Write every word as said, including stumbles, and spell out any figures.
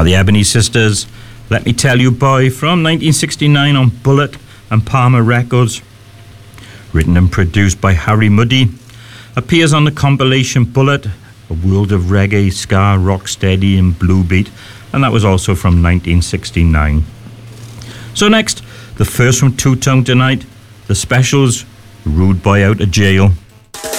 are the Ebony Sisters. Let Me Tell You Boy from nineteen sixty-nine on Bullet and Palmer Records. Written and produced by Harry Mudie. Appears on the compilation Bullet, A World of Reggae, Ska, Rocksteady and Blue Beat, and that was also from nineteen sixty-nine. So next, the first from Two Tone tonight, The Specials, Rude Boy Out of Jail.